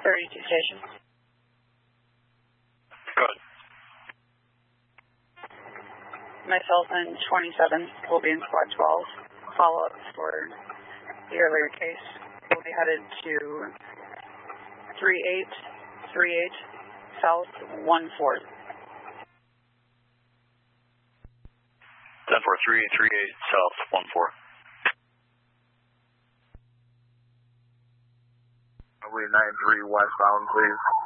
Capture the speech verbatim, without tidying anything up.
thirty-two station. Go ahead. Myself and twenty-seven will be in squad twelve. Follow-up for the earlier case. We'll be headed to three eight three eight South one four. ten four, three eight three eight South one four. nine three westbound, please.